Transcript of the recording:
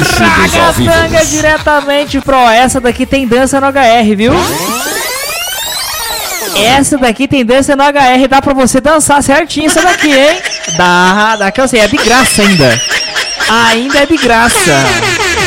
Ragatanga diretamente pro. Essa daqui tem dança no HR, viu? Essa daqui tem dança no HR, dá pra você dançar certinho essa daqui, hein? Dá que eu sei, é de graça ainda. Ainda é de graça.